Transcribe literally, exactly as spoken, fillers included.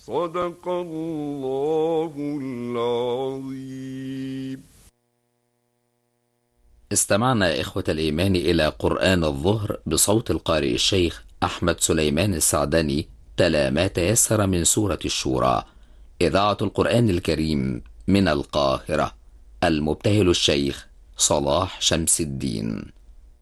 صدق الله العظيم. استمعنا إخوة الإيمان إلى قرآن الظهر بصوت القارئ الشيخ أحمد سليمان السعدني، تلا ما تيسر من سورة الشورى. إذاعة القرآن الكريم من القاهرة، المبتهل الشيخ صلاح شمس الدين.